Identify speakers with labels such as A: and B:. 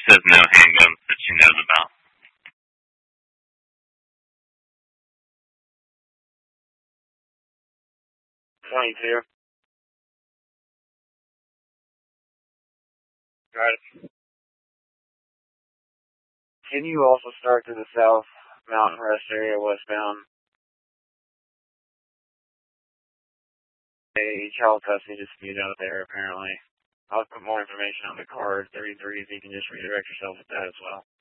A: says no handguns that she knows about.
B: 22. Got it. Can you also start to the south Mountain Rest area westbound? A child custody dispute out there, apparently. I'll put more information on the card, 33, if you can just redirect yourself with that as well.